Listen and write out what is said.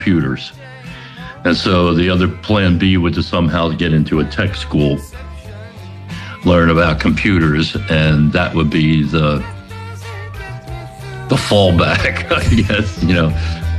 computers. And so the other plan B would to somehow get into a tech school, learn about computers, and that would be the fallback, I guess,